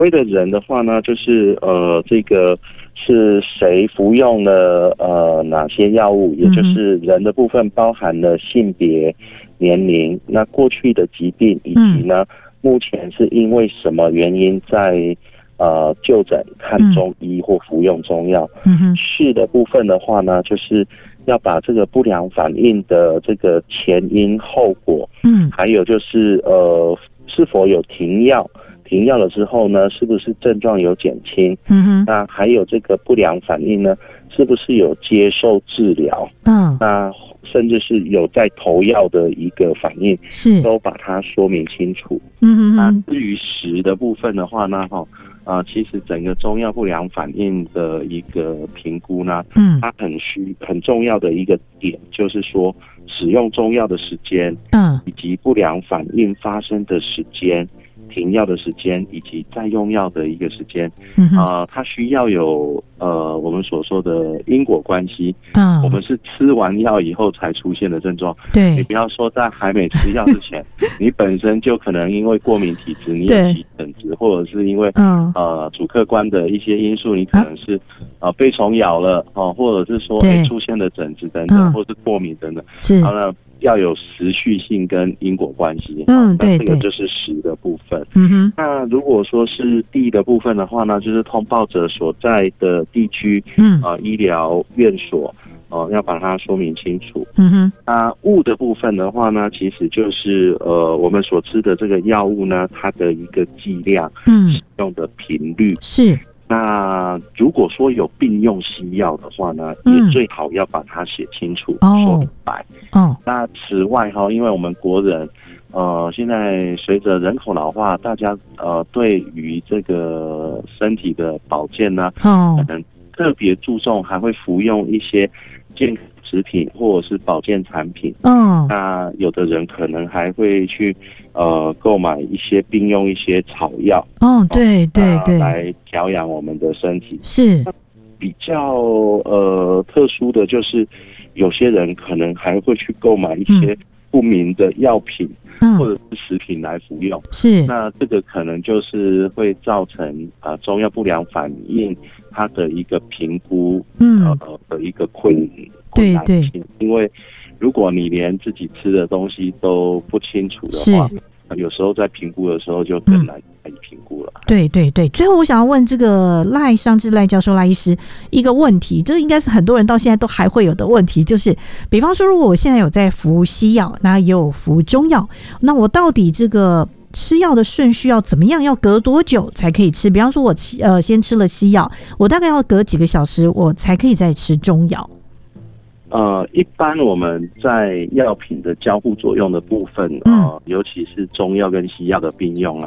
谓的人的话呢，就是这个是谁服用了哪些药物，也就是人的部分包含了性别、年龄，那过去的疾病，以及呢目前是因为什么原因在就诊看中医或服用中药。是的部分的话呢，就是要把这个不良反应的这个前因后果，还有就是是否有停药了之后呢，是不是症状有减轻？那还有这个不良反应呢，是不是有接受治疗？那甚至是有在投药的一个反应，都把它说明清楚。那至于食的部分的话呢，其实整个中药不良反应的一个评估呢，它很重要的一个点就是说，使用中药的时间，以及不良反应发生的时间。停药的时间以及再用药的一个时间，它需要有我们所说的因果关系。我们是吃完药以后才出现的症状。对，你不要说在还没吃药之前，你本身就可能因为过敏体质，你有起疹子，或者是因为主客观的一些因素，你可能是被虫咬了或者是说出现了疹子等等，或是过敏等等。好了。要有时序性跟因果关系，对，这个就是食的部分。那如果说是地的部分的话呢，就是通报者所在的地区，医疗院所，要把它说明清楚。那物的部分的话呢，其实就是我们所吃的这个药物呢，它的一个剂量，使用的频率是。那如果说有并用西药的话呢，也最好要把它写清楚，说明白。那此外因为我们国人现在随着人口老化，大家对于这个身体的保健呢，可能特别注重，还会服用一些健康食品或者是保健产品。那有的人可能还会去购买一些并用一些草药。对，来调养我们的身体。是比较特殊的就是有些人可能还会去购买一些不明的药品或者是食品来服用。是，那这个可能就是会造成中药不良反应它的一个评估的一个困难性。因为如果你连自己吃的东西都不清楚的话，有时候在评估的时候就更难以评估了。对，最后我想要问这个赖尚志赖教授赖医师一个问题，这应该是很多人到现在都还会有的问题，就是比方说如果我现在有在服西药，那也有服中药，那我到底这个吃药的顺序要怎么样，要隔多久才可以吃？比方说我先吃了西药，我大概要隔几个小时我才可以再吃中药。一般我们在药品的交互作用的部分，尤其是中药跟西药的并用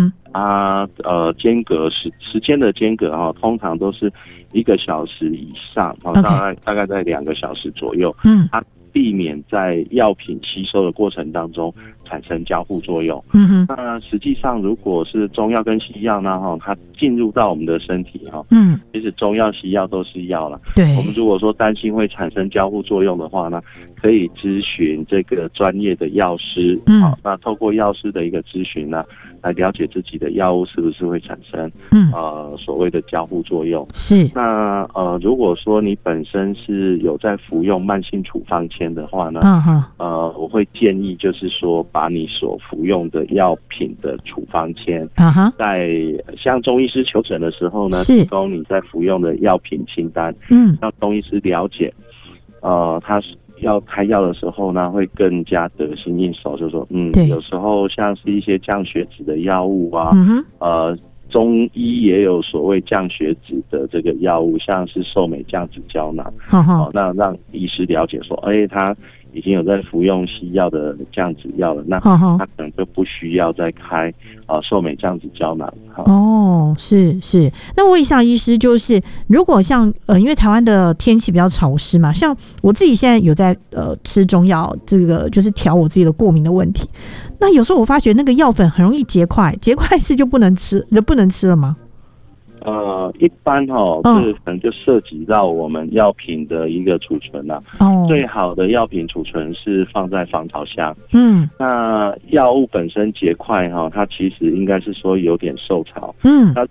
间隔时间的间隔通常都是1个小时以上，大概在2个小时左右。它避免在药品吸收的过程当中产生交互作用。那实际上如果是中药跟西药呢，它进入到我们的身体其实中药西药都是药了。对，我们如果说担心会产生交互作用的话呢，可以咨询这个专业的药师。那透过药师的一个咨询呢，来了解自己的药物是不是会产生所谓的交互作用。是。那如果说你本身是有在服用慢性处方签的话呢，我会建议就是说把你所服用的药品的处方签，在向中医师求诊的时候呢，提供你在服用的药品清单，让中医师了解，他要开药的时候呢，会更加得心应手，就说有时候像是一些降血脂的药物中医也有所谓降血脂的这个药物，像是寿美降脂胶囊。那让医师了解说，他已经有在服用西药的降脂药了，那他可能就不需要再开寿美降脂胶囊。是。那我问一下医师，就是如果像因为台湾的天气比较潮湿嘛，像我自己现在有在吃中药，这个就是调我自己的过敏的问题。那有时候我发觉那个药粉很容易结块是就不能吃了吗？ 一般这可能就涉及到我们药品的一个储存啦。最好的药品储存是放在防潮箱。那药物本身结块它其实应该是说有点受潮。